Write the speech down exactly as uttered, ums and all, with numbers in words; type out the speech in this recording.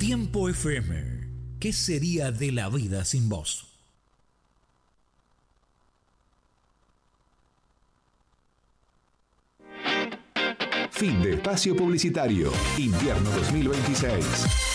Tiempo F M. ¿Qué sería de la vida sin vos? Fin de espacio publicitario. Invierno dos mil veintiséis.